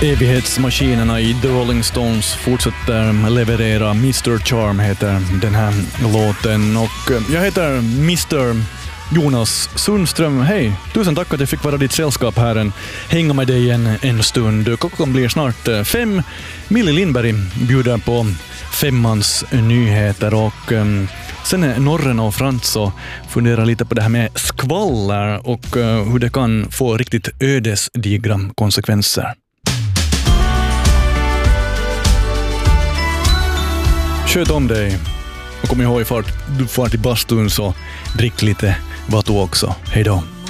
Evighetsmaskinerna i The Rolling Stones fortsätter leverera. Mr. Charm heter den här låten och jag heter Mr. Jonas Sundström. Hej, tusen tack att jag fick vara ditt sällskap här. Hänga med dig en stund. Klockan blir snart 5. Millie Lindberg bjuder på 5:ans nyheter och sen Norren och Frans så funderar lite på det här med skvaller och hur det kan få riktigt ödesdigra konsekvenser. Sköt om dig och kom ihåg du far till bastun så drick lite vatten också. Hej då!